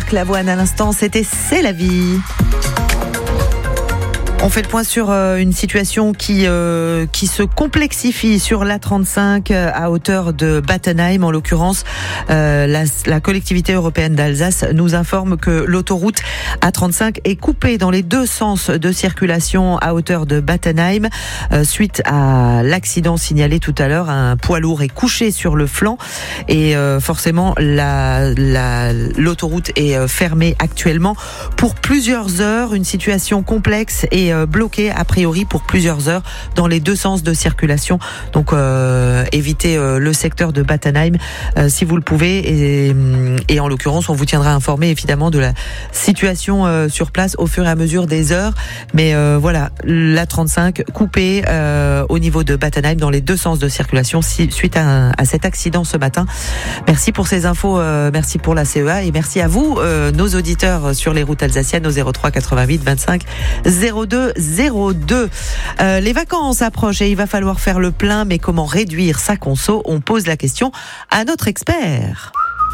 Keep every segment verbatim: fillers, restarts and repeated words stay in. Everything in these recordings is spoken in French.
Marc Lavoine à l'instant, c'était C'est la vie. On fait le point sur euh, une situation qui euh, qui se complexifie sur l'A trente-cinq euh, à hauteur de Battenheim. En l'occurrence, euh, la, la collectivité européenne d'Alsace nous informe que l'autoroute A trente-cinq est coupée dans les deux sens de circulation à hauteur de Battenheim. Euh, suite à l'accident signalé tout à l'heure, un poids lourd est couché sur le flanc et euh, forcément la, la, l'autoroute est fermée actuellement pour plusieurs heures. Une situation complexe et bloqué a priori pour plusieurs heures dans les deux sens de circulation. Donc euh, évitez euh, le secteur de Battenheim euh, si vous le pouvez et, et en l'occurrence on vous tiendra informé évidemment de la situation euh, sur place au fur et à mesure des heures. Mais euh, voilà, l'A trente-cinq coupée euh, au niveau de Battenheim dans les deux sens de circulation si, suite à, un, à cet accident ce matin. Merci pour ces infos, euh, merci pour la C E A et merci à vous euh, nos auditeurs sur les routes alsaciennes au zéro trois quatre-vingt-huit vingt-cinq zéro deux zéro deux. Euh, les vacances approchent et il va falloir faire le plein, mais comment réduire sa conso? On pose la question à notre expert.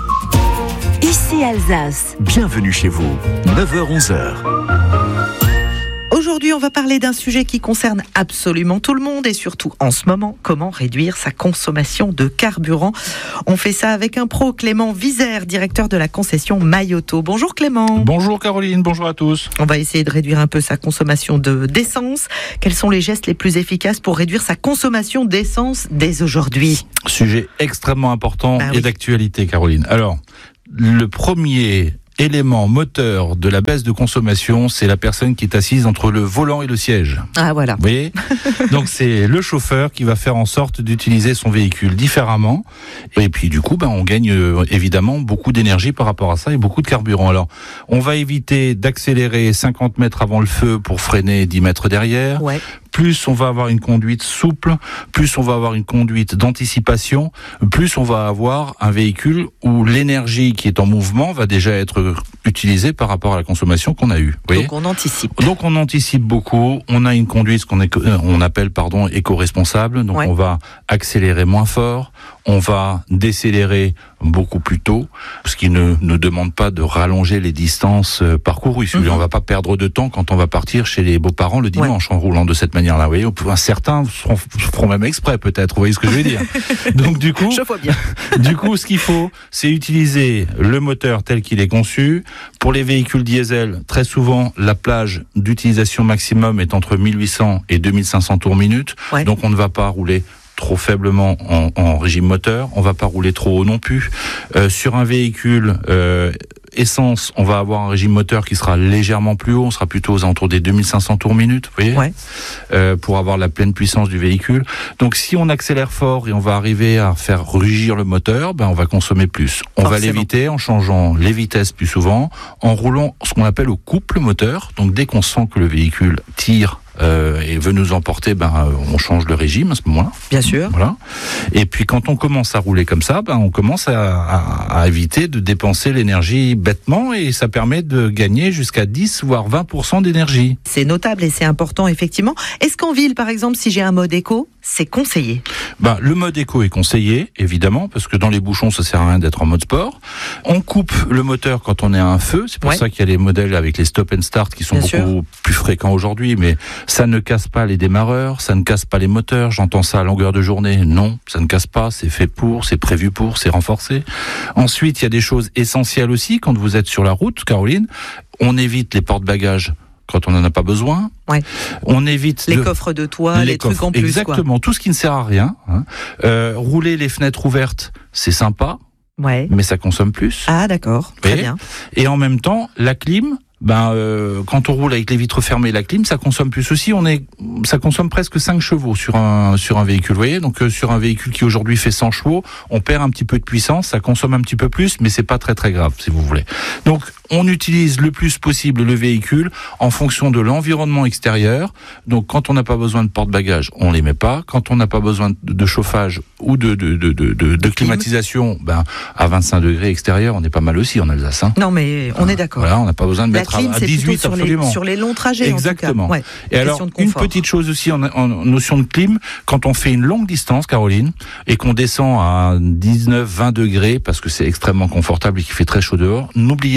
Ici Alsace. Bienvenue chez vous, neuf heures onze heures. Aujourd'hui, on va parler d'un sujet qui concerne absolument tout le monde et surtout en ce moment, comment réduire sa consommation de carburant. On fait ça avec un pro, Clément Vizère, directeur de la concession Mayoto. Bonjour Clément. Bonjour Caroline, bonjour à tous. On va essayer de réduire un peu sa consommation de, d'essence. Quels sont les gestes les plus efficaces pour réduire sa consommation d'essence dès aujourd'hui? Sujet extrêmement important ah, et oui. d'actualité Caroline. Alors, le premier élément moteur de la baisse de consommation, c'est la personne qui est assise entre le volant et le siège. Ah voilà. Vous voyez ? Donc c'est le chauffeur qui va faire en sorte d'utiliser son véhicule différemment. Et puis du coup, ben, on gagne euh, évidemment beaucoup d'énergie par rapport à ça et beaucoup de carburant. Alors, on va éviter d'accélérer cinquante mètres avant le feu pour freiner dix mètres derrière. Ouais. Plus on va avoir une conduite souple, plus on va avoir une conduite d'anticipation, plus on va avoir un véhicule où l'énergie qui est en mouvement va déjà être utilisée par rapport à la consommation qu'on a eue. Vous Donc on anticipe. Donc on anticipe beaucoup. On a une conduite ce qu'on est, on appelle pardon éco-responsable. Donc ouais. on va accélérer moins fort, on va décélérer beaucoup plus tôt, ce qui ne ne demande pas de rallonger les distances parcourues. Mm-hmm. On va pas perdre de temps quand on va partir chez les beaux-parents le dimanche ouais. en roulant de cette manière-là. Vous voyez, certains feront, feront même exprès peut-être. Vous voyez ce que je veux dire. Donc du coup, je vois bien. Du coup, ce qu'il faut, c'est utiliser le moteur tel qu'il est conçu. Pour les véhicules diesel, très souvent, la plage d'utilisation maximum est entre mille huit cents et deux mille cinq cents tours minute. Ouais. Donc on ne va pas rouler trop faiblement en, en régime moteur, on va pas rouler trop haut non plus. Euh, sur un véhicule euh, essence, on va avoir un régime moteur qui sera légèrement plus haut, on sera plutôt aux alentours des deux mille cinq cents tours minute, vous voyez, ouais. euh, pour avoir la pleine puissance du véhicule. Donc si on accélère fort et on va arriver à faire rugir le moteur, ben on va consommer plus. On Forcément. va l'éviter en changeant les vitesses plus souvent, en roulant ce qu'on appelle au couple moteur. Donc dès qu'on sent que le véhicule tire Euh, et veut nous emporter, ben on change le régime à ce moment-là. Bien sûr. Voilà. Et puis quand on commence à rouler comme ça, ben on commence à, à, à éviter de dépenser l'énergie bêtement et ça permet de gagner jusqu'à dix voire vingt pour cent d'énergie. C'est notable et c'est important effectivement. Est-ce qu'en ville, par exemple, si j'ai un mode éco, c'est conseillé? Ben le mode éco est conseillé, évidemment, parce que dans les bouchons, ça sert à rien d'être en mode sport. On coupe le moteur quand on est à un feu. C'est pour ouais. ça qu'il y a les modèles avec les stop and start qui sont Bien beaucoup sûr. plus fréquents aujourd'hui, mais ça ne casse pas les démarreurs, ça ne casse pas les moteurs. J'entends ça à longueur de journée. Non, ça ne casse pas. C'est fait pour, c'est prévu pour, c'est renforcé. Ensuite, il y a des choses essentielles aussi quand vous êtes sur la route, Caroline. On évite les porte-bagages quand on n'en a pas besoin. Ouais. On évite les de... coffres de toit, les, les trucs coffres, en plus. Exactement, quoi. tout ce qui ne sert à rien. Hein. Euh, rouler les fenêtres ouvertes, c'est sympa, ouais. mais ça consomme plus. Ah d'accord, très et, bien. Et en même temps, la clim. Ben euh, quand on roule avec les vitres fermées, la clim, ça consomme plus aussi. On est, ça consomme presque cinq chevaux sur un sur un véhicule. Vous voyez, donc euh, sur un véhicule qui aujourd'hui fait cent chevaux, on perd un petit peu de puissance, ça consomme un petit peu plus, mais c'est pas très très grave si vous voulez. Donc on utilise le plus possible le véhicule en fonction de l'environnement extérieur. Donc quand on n'a pas besoin de porte-bagages, on les met pas. Quand on n'a pas besoin de, de chauffage ou de de de de, de, de climatisation, ben à vingt-cinq degrés extérieur, on est pas mal aussi en Alsace. Hein. Non mais on est d'accord. Voilà, on n'a pas besoin de mettre clim, à dix-huit sur absolument. Les, sur les longs trajets. Exactement. En tout cas. Ouais, et alors une petite chose aussi en, en notion de clim, quand on fait une longue distance, Caroline, et qu'on descend à dix-neuf vingt degrés parce que c'est extrêmement confortable et qu'il fait très chaud dehors, n'oubliez pas de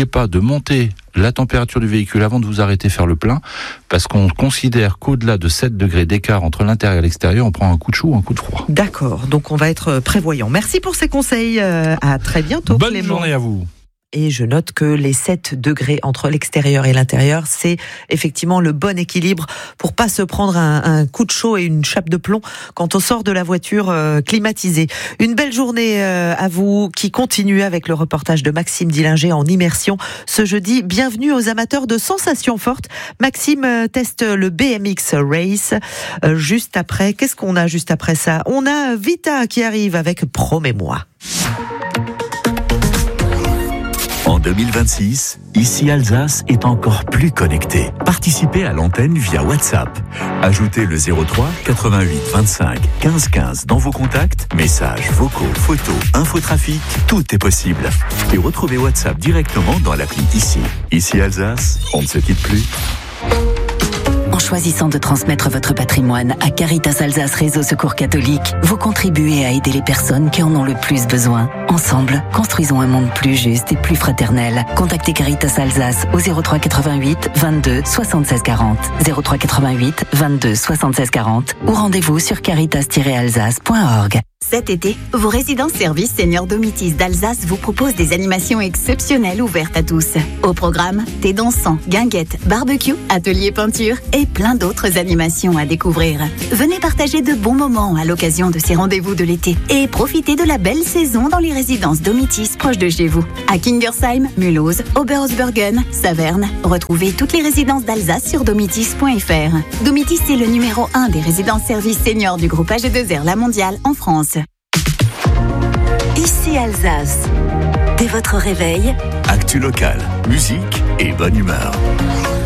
monter la température du véhicule avant de vous arrêter faire le plein, parce qu'on considère qu'au-delà de sept degrés d'écart entre l'intérieur et l'extérieur, on prend un coup de chaud ou un coup de froid. D'accord, donc on va être prévoyant. Merci pour ces conseils, à très bientôt. Bonne Clément. journée à vous. Et je note que les sept degrés entre l'extérieur et l'intérieur, c'est effectivement le bon équilibre pour pas se prendre un, un coup de chaud et une chape de plomb quand on sort de la voiture euh, climatisée. Une belle journée euh, à vous qui continue avec le reportage de Maxime Dillinger en immersion ce jeudi. Bienvenue aux amateurs de sensations fortes. Maxime euh, teste le B M X Race. Euh, juste après, qu'est-ce qu'on a juste après ça? On a Vita qui arrive avec Promets-moi. En deux mille vingt-six, ici Alsace est encore plus connectée. Participez à l'antenne via WhatsApp. Ajoutez le zéro trois quatre-vingt-huit vingt-cinq quinze quinze dans vos contacts, messages, vocaux, photos, infotrafic, tout est possible. Et retrouvez WhatsApp directement dans l'appli Ici. Ici Alsace, on ne se quitte plus. En choisissant de transmettre votre patrimoine à Caritas Alsace Réseau Secours Catholique, vous contribuez à aider les personnes qui en ont le plus besoin. Ensemble, construisons un monde plus juste et plus fraternel. Contactez Caritas Alsace au zéro trois quatre-vingt-huit vingt-deux soixante-seize quarante, zéro trois quatre-vingt-huit vingt-deux soixante-seize quarante ou rendez-vous sur caritas tiret alsace point org. Cet été, vos résidences-services Senior Domitis d'Alsace vous proposent des animations exceptionnelles ouvertes à tous. Au programme, thé dansant, guinguettes, barbecue, atelier peinture et plein d'autres animations à découvrir. Venez partager de bons moments à l'occasion de ces rendez-vous de l'été et profitez de la belle saison dans les résidences Domitis proches de chez vous. À Kingersheim, Mulhouse, Oberhausbergen, Saverne, retrouvez toutes les résidences d'Alsace sur domitis point f r. Domitis est le numéro un des résidences-services seniors du groupe A G deux R La Mondiale en France. Ici Alsace. Dès votre réveil, Actu locale, musique et bonne humeur.